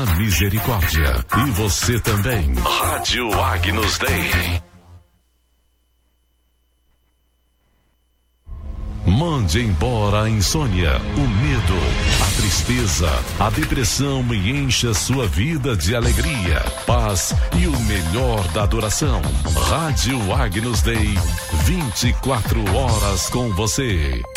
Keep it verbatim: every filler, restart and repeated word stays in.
na misericórdia. E você também. Rádio Agnus Dei. Mande embora a insônia, o medo, a tristeza, a depressão e encha sua vida de alegria, paz e o melhor da adoração. Rádio Agnus Dei, vinte e quatro horas com você.